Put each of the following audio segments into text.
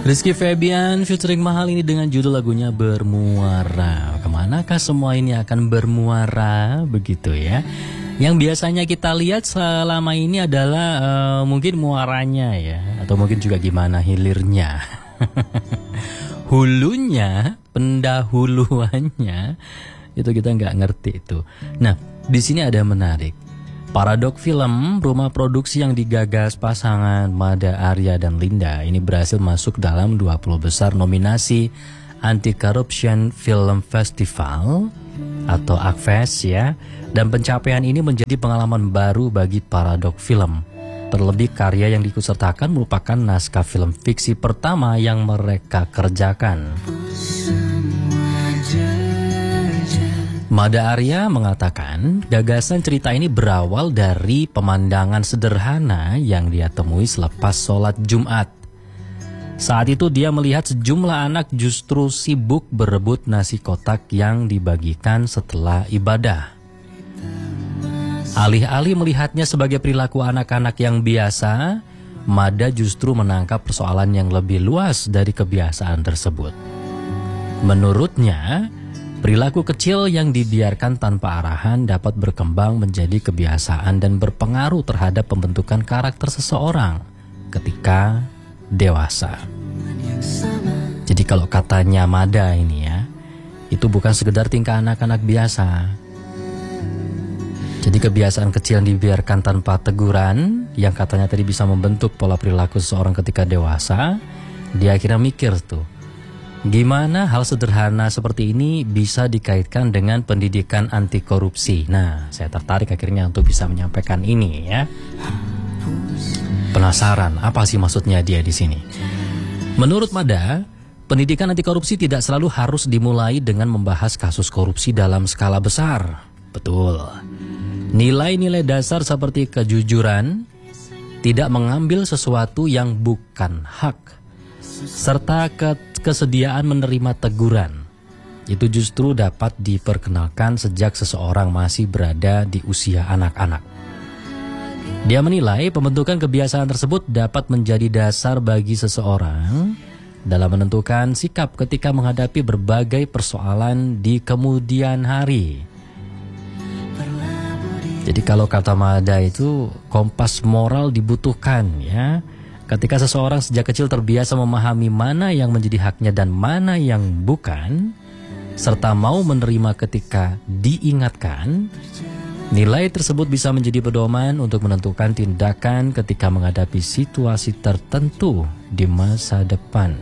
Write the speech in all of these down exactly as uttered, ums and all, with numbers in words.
Rizky Febian featuring Mahal ini dengan judul lagunya Bermuara. Kemanakah semua ini akan bermuara, begitu ya. Yang biasanya kita lihat selama ini adalah uh, mungkin muaranya ya, atau mungkin juga gimana hilirnya. Hulunya, pendahuluannya, itu kita nggak ngerti itu. Nah, di sini ada yang menarik. Paradok Film, rumah produksi yang digagas pasangan Mada Arya dan Linda, ini berhasil masuk dalam dua puluh besar nominasi Anti-Corruption Film Festival atau ACFES ya. Dan pencapaian ini menjadi pengalaman baru bagi Paradok Film. Terlebih karya yang diikutsertakan merupakan naskah film fiksi pertama yang mereka kerjakan. Mada Arya mengatakan gagasan cerita ini berawal dari pemandangan sederhana yang dia temui selepas sholat Jumat. Saat itu dia melihat sejumlah anak justru sibuk berebut nasi kotak yang dibagikan setelah ibadah. Alih-alih melihatnya sebagai perilaku anak-anak yang biasa, Mada justru menangkap persoalan yang lebih luas dari kebiasaan tersebut. Menurutnya, perilaku kecil yang dibiarkan tanpa arahan dapat berkembang menjadi kebiasaan dan berpengaruh terhadap pembentukan karakter seseorang ketika dewasa. Jadi kalau katanya Mada ini ya, itu bukan sekedar tingkah anak-anak biasa. Jadi kebiasaan kecil yang dibiarkan tanpa teguran, yang katanya tadi bisa membentuk pola perilaku seseorang ketika dewasa, dia akhirnya mikir tuh, gimana hal sederhana seperti ini bisa dikaitkan dengan pendidikan anti korupsi? Nah, saya tertarik akhirnya untuk bisa menyampaikan ini ya. Penasaran, apa sih maksudnya dia di sini? Menurut Mada, pendidikan anti korupsi tidak selalu harus dimulai dengan membahas kasus korupsi dalam skala besar. Betul. Nilai-nilai dasar seperti kejujuran, tidak mengambil sesuatu yang bukan hak, serta ke kesediaan menerima teguran, itu justru dapat diperkenalkan sejak seseorang masih berada di usia anak-anak. Dia menilai pembentukan kebiasaan tersebut dapat menjadi dasar bagi seseorang dalam menentukan sikap ketika menghadapi berbagai persoalan di kemudian hari. Jadi kalau kata Mada itu kompas moral dibutuhkan ya. Ketika seseorang sejak kecil terbiasa memahami mana yang menjadi haknya dan mana yang bukan, serta mau menerima ketika diingatkan, nilai tersebut bisa menjadi pedoman untuk menentukan tindakan ketika menghadapi situasi tertentu di masa depan.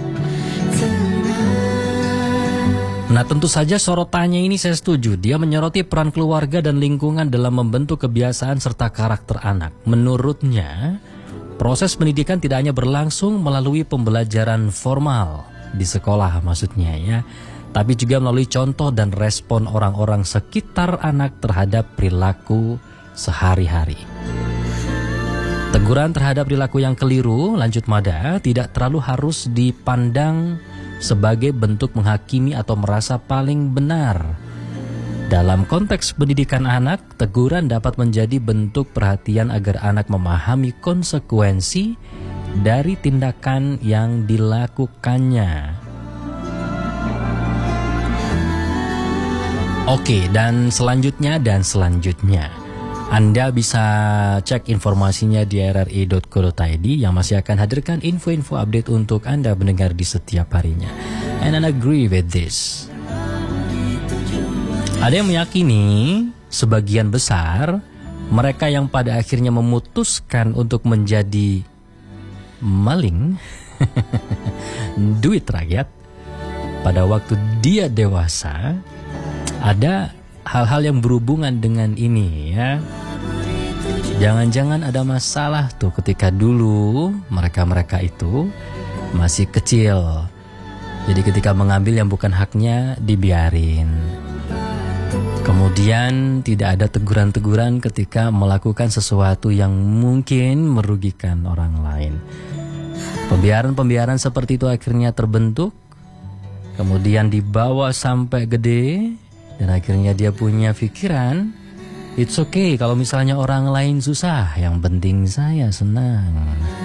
Nah, tentu saja sorotannya ini saya setuju. Dia menyoroti peran keluarga dan lingkungan dalam membentuk kebiasaan serta karakter anak. Menurutnya, proses pendidikan tidak hanya berlangsung melalui pembelajaran formal di sekolah maksudnya ya, tapi juga melalui contoh dan respon orang-orang sekitar anak terhadap perilaku sehari-hari. Teguran terhadap perilaku yang keliru, lanjut Mada, tidak terlalu harus dipandang sebagai bentuk menghakimi atau merasa paling benar. Dalam konteks pendidikan anak, teguran dapat menjadi bentuk perhatian agar anak memahami konsekuensi dari tindakan yang dilakukannya. Oke, dan selanjutnya dan selanjutnya. Anda bisa cek informasinya di r r i dot co dot i d yang masih akan hadirkan info-info update untuk Anda mendengar di setiap harinya. And I agree with this. Ada yang meyakini sebagian besar mereka yang pada akhirnya memutuskan untuk menjadi maling duit rakyat pada waktu dia dewasa, ada hal-hal yang berhubungan dengan ini ya. Jangan-jangan ada masalah tuh ketika dulu mereka-mereka itu masih kecil. Jadi ketika mengambil yang bukan haknya dibiarin. Kemudian tidak ada teguran-teguran ketika melakukan sesuatu yang mungkin merugikan orang lain. Pembiaran-pembiaran seperti itu akhirnya terbentuk, kemudian dibawa sampai gede, dan akhirnya dia punya pikiran, it's okay kalau misalnya orang lain susah, yang penting saya senang.